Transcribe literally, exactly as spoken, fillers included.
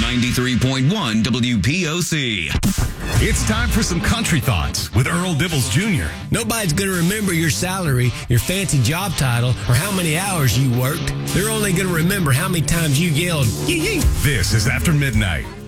ninety-three point one W P O C. It's time for some country thoughts with Earl Dibbles Junior Nobody's going to remember your salary, your fancy job title, or how many hours you worked. They're only going to remember how many times you yelled, yee yee. This is After Midnight.